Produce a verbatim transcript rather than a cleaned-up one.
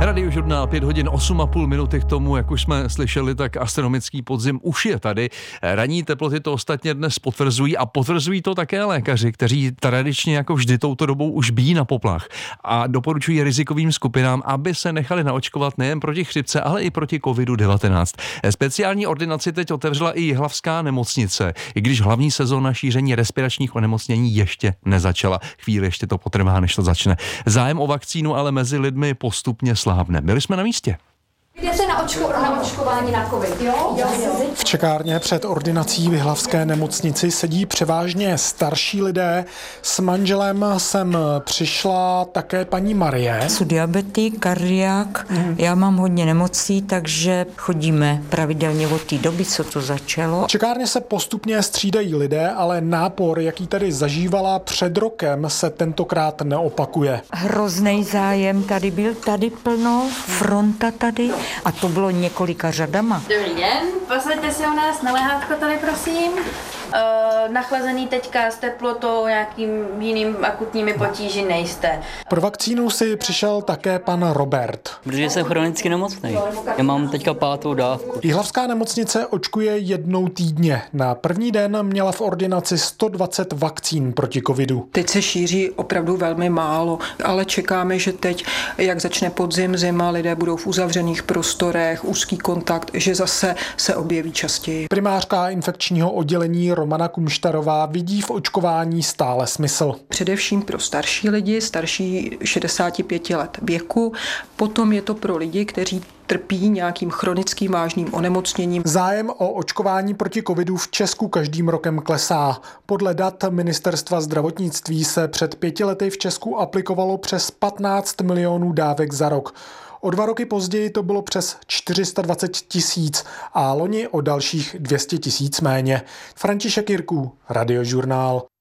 Radiožurnál pět hodin osm a půl minuty k tomu, jak už jsme slyšeli, tak astronomický podzim už je tady. Ranní teploty to ostatně dnes potvrzují a potvrzují to také lékaři, kteří tradičně jako vždy touto dobou už bijí na poplach a doporučují rizikovým skupinám, aby se nechali naočkovat nejen proti chřipce, ale i proti kovidu devatenáct. Speciální ordinaci teď otevřela i Jihlavská nemocnice, i když hlavní sezóna šíření respiračních onemocnění ještě nezačala. Chvíli ještě to potrvá, než to začne. Zájem o vakcínu ale mezi lidmi postupně slábne. Byli jsme na místě. Jdete na, očko, na očkování na covid, jo? jo? V čekárně před ordinací v Jihlavské nemocnici sedí převážně starší lidé. S manželem jsem přišla také paní Marie. Jsou diabetik, kardiák, mm. já mám hodně nemocí, takže chodíme pravidelně od té doby, co to začalo. V čekárně se postupně střídají lidé, ale nápor, jaký tady zažívala před rokem, se tentokrát neopakuje. Hrozný zájem tady byl, tady plno, fronta tady. A to bylo několika řadama. Dobrý den, posaďte si u nás na lehátko tady, prosím. Uh, nachlazený teďka s teplotou, nějakým jiným akutními potíži nejste. Pro vakcínu si přišel také pan Robert. Protože jsem chronicky nemocný. Já mám teďka pátou dávku. Jihlavská nemocnice očkuje jednou týdně. Na první den měla v ordinaci sto dvacet vakcín proti covidu. Teď se šíří opravdu velmi málo, ale čekáme, že teď, jak začne podzim, zima, lidé budou v uzavřených prostorech, úzký kontakt, že zase se objeví častěji. Primářka infekčního oddělení Romana Kumštarová vidí v očkování stále smysl. Především pro starší lidi, starší šedesát pět let věku, potom je to pro lidi, kteří trpí nějakým chronickým vážným onemocněním. Zájem o očkování proti covidu v Česku každým rokem klesá. Podle dat Ministerstva zdravotnictví se před pěti lety v Česku aplikovalo přes patnáct milionů dávek za rok. O dva roky později to bylo přes čtyři sta dvacet tisíc a loni o dalších dvě stě tisíc méně. František Jirků, Radiožurnál.